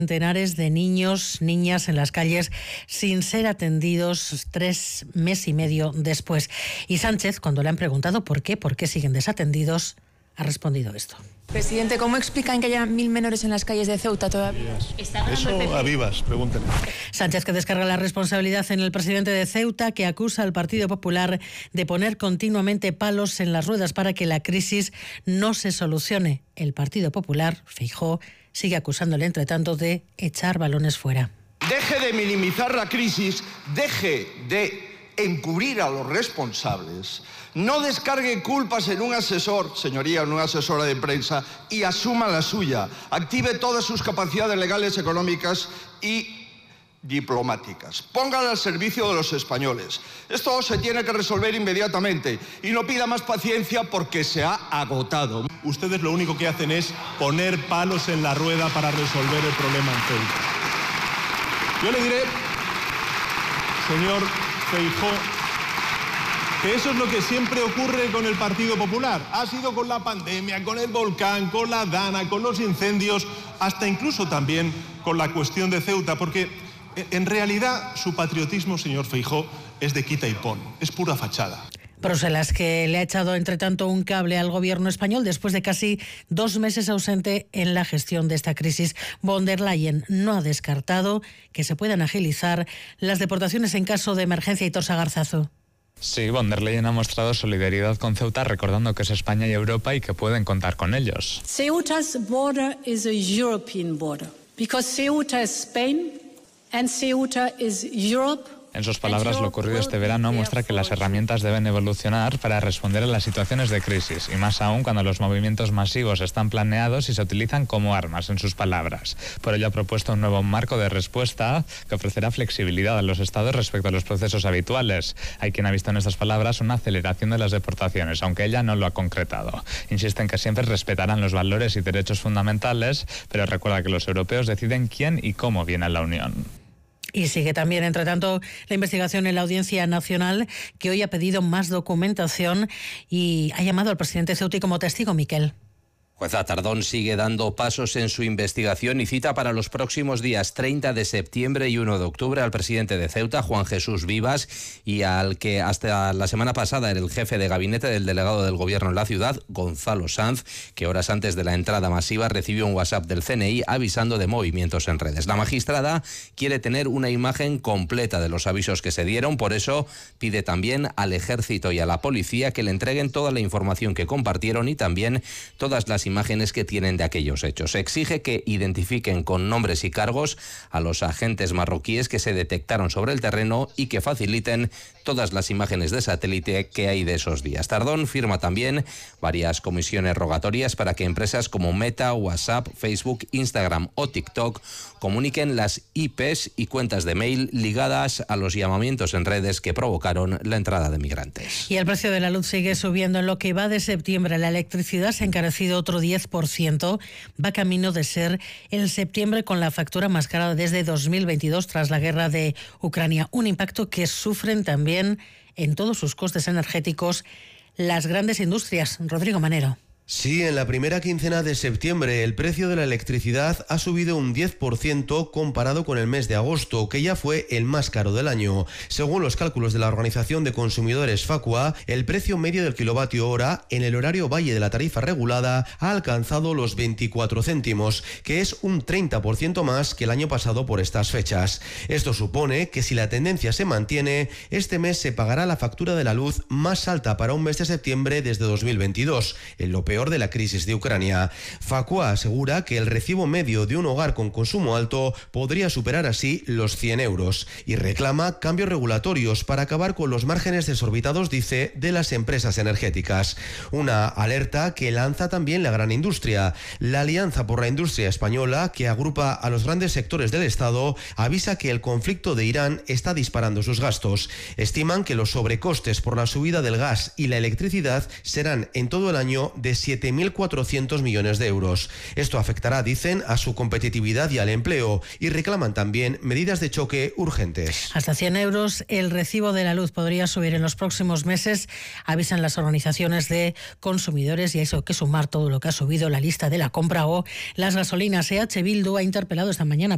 Centenares de niños, niñas en las calles sin ser atendidos 3 meses y medio después. Y Sánchez, cuando le han preguntado por qué siguen desatendidos, ha respondido esto. Presidente, ¿cómo explican que haya 1000 menores en las calles de Ceuta todavía? Eso a vivas, pregúntenle. Sánchez, que descarga la responsabilidad en el presidente de Ceuta, que acusa al Partido Popular de poner continuamente palos en las ruedas para que la crisis no se solucione. El Partido Popular, Feijóo, sigue acusándole, entre tanto, de echar balones fuera. Deje de minimizar la crisis, deje de encubrir a los responsables, no descargue culpas en un asesor, señoría, en una asesora de prensa, y asuma la suya. Active todas sus capacidades legales, económicas y diplomáticas. Póngala al servicio de los españoles. Esto se tiene que resolver inmediatamente y no pida más paciencia porque se ha agotado. Ustedes lo único que hacen es poner palos en la rueda para resolver el problema en Ceuta. Yo le diré, señor Feijóo, que eso es lo que siempre ocurre con el Partido Popular. Ha sido con la pandemia, con el volcán, con la Dana, con los incendios, hasta incluso también con la cuestión de Ceuta, porque en realidad su patriotismo, señor Feijóo, es de quita y pon, es pura fachada. Bruselas, que le ha echado entre tanto un cable al gobierno español después de casi 2 meses ausente en la gestión de esta crisis. Von der Leyen no ha descartado que se puedan agilizar las deportaciones en caso de emergencia. Aitor Sagarzazu. Sí, von der Leyen ha mostrado solidaridad con Ceuta, recordando que es España y Europa y que pueden contar con ellos. Ceuta's border is a European border, because Ceuta is Spain and Ceuta is Europe. En sus palabras, lo ocurrido este verano muestra que las herramientas deben evolucionar para responder a las situaciones de crisis, y más aún cuando los movimientos masivos están planeados y se utilizan como armas, en sus palabras. Por ello ha propuesto un nuevo marco de respuesta que ofrecerá flexibilidad a los estados respecto a los procesos habituales. Hay quien ha visto en estas palabras una aceleración de las deportaciones, aunque ella no lo ha concretado. Insisten que siempre respetarán los valores y derechos fundamentales, pero recuerda que los europeos deciden quién y cómo viene a la Unión. Y sigue también, entre tanto, la investigación en la Audiencia Nacional, que hoy ha pedido más documentación y ha llamado al presidente Ceuta como testigo, Miquel. Jueza Tardón sigue dando pasos en su investigación y cita para los próximos días 30 de septiembre y 1 de octubre al presidente de Ceuta, Juan Jesús Vivas, y al que hasta la semana pasada era el jefe de gabinete del delegado del gobierno en la ciudad, Gonzalo Sanz, que horas antes de la entrada masiva recibió un WhatsApp del CNI avisando de movimientos en redes. La magistrada quiere tener una imagen completa de los avisos que se dieron, por eso pide también al Ejército y a la Policía que le entreguen toda la información que compartieron y también todas las imágenes que tienen de aquellos hechos. Exige que identifiquen con nombres y cargos a los agentes marroquíes que se detectaron sobre el terreno y que faciliten todas las imágenes de satélite que hay de esos días. Tardón firma también varias comisiones rogatorias para que empresas como Meta, WhatsApp, Facebook, Instagram o TikTok comuniquen las IPs y cuentas de mail ligadas a los llamamientos en redes que provocaron la entrada de migrantes. Y el precio de la luz sigue subiendo. En lo que va de septiembre, la electricidad se ha encarecido otro 10%. Va camino de ser el septiembre con la factura más cara desde 2022 tras la guerra de Ucrania. Un impacto que sufren también en todos sus costes energéticos las grandes industrias. Rodrigo Manero. Sí, en la primera quincena de septiembre el precio de la electricidad ha subido un 10% comparado con el mes de agosto, que ya fue el más caro del año. Según los cálculos de la Organización de Consumidores Facua, el precio medio del kilovatio hora en el horario valle de la tarifa regulada ha alcanzado los 24 céntimos, que es un 30% más que el año pasado por estas fechas. Esto supone que si la tendencia se mantiene, este mes se pagará la factura de la luz más alta para un mes de septiembre desde 2022, en lo peor de la crisis de Ucrania. Facua asegura que el recibo medio de un hogar con consumo alto podría superar así los 100 euros y reclama cambios regulatorios para acabar con los márgenes desorbitados, dice, de las empresas energéticas. Una alerta que lanza también la gran industria. La Alianza por la Industria Española, que agrupa a los grandes sectores del Estado, avisa que el conflicto de Irán está disparando sus gastos. Estiman que los sobrecostes por la subida del gas y la electricidad serán en todo el año de 7.400 millones de euros. Esto afectará, dicen, a su competitividad y al empleo, y reclaman también medidas de choque urgentes. Hasta 100 euros el recibo de la luz podría subir en los próximos meses, avisan las organizaciones de consumidores, y a eso hay que sumar todo lo que ha subido la lista de la compra o las gasolinas. EH Bildu ha interpelado esta mañana